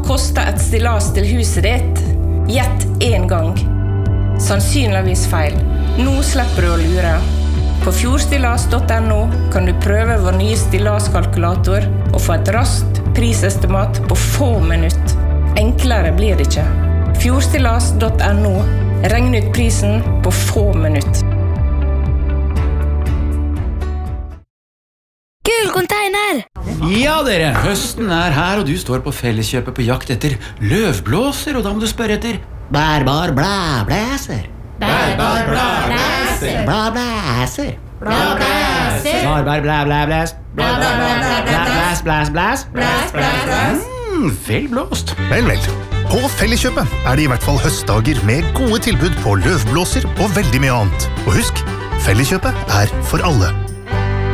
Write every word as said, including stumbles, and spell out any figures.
koster et stillas til huset ditt? Gjett en gang. Sannsynligvis feil. Nå slipper du å lure. På fjordstillas punktum no kan du prøve vår nye stillaskalkulator og få et raskt prisestimat på få minutt. Enklere blir det ikke. fjordstillas punktum no. Regn ut prisen på få minutt. Gul container! Ja, dere, høsten er her, og du står på Felleskjøpet på jakt etter løvblåser, og da må du spørre etter Bærbar blæblæser. Bærbar blæblæser. Blæblæser. Blæblæser. Bærbar blæblæblæs. Blæblæs, blæs, blæs. Blæs, blæs, blæs. Mm, vel blåst. Vel, vel. På Felleskjøpet er det i hvert fall høstdager med gode tilbud på løvblåser og veldig mye annet. Og husk, Felleskjøpet er for alle.